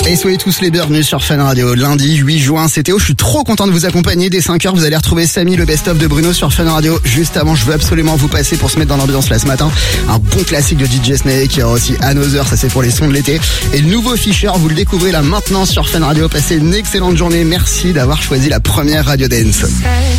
Et soyez tous les bienvenus sur Fun Radio. Lundi 8 juin, c'est Théo. Je suis trop content de vous accompagner. Dès 5h, vous allez retrouver Samy, le best-of de Bruno sur Fun Radio. Juste avant, je veux absolument vous passer pour se mettre dans l'ambiance là ce matin. Un bon classique de DJ Snake. Il y aura aussi Another, ça c'est pour les sons de l'été. Et le nouveau Fisher, vous le découvrez là maintenant sur Fun Radio. Passez une excellente journée. Merci d'avoir choisi la première Radio Dance.